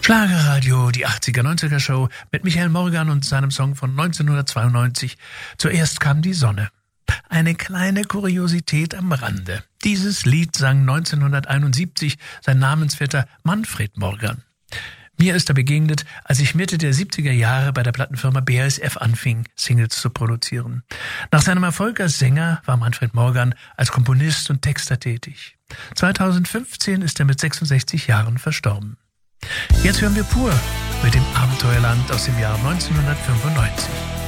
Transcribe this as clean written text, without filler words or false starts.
Schlagerradio, die 80er-90er Show mit Michael Morgan und seinem Song von 1992. Zuerst kam die Sonne. Eine kleine Kuriosität am Rande. Dieses Lied sang 1971 sein Namensvetter Manfred Morgan. Mir ist er begegnet, als ich Mitte der 70er Jahre bei der Plattenfirma BASF anfing, Singles zu produzieren. Nach seinem Erfolg als Sänger war Manfred Morgan als Komponist und Texter tätig. 2015 ist er mit 66 Jahren verstorben. Jetzt hören wir Pur mit dem Abenteuerland aus dem Jahr 1995.